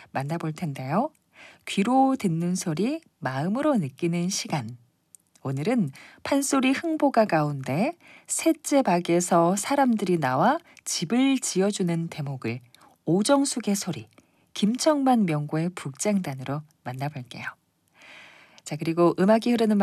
만나볼 텐데요. 귀로 듣는 소리, 마음으로 느끼는 시간. 오늘은 판소리 흥보가 가운데 셋째 박에서 사람들이 나와 집을 지어주는 대목을 오정숙의 소리, 김청만 명고의 북장단으로 만나볼게요. 자, 그리고 음악이 흐르는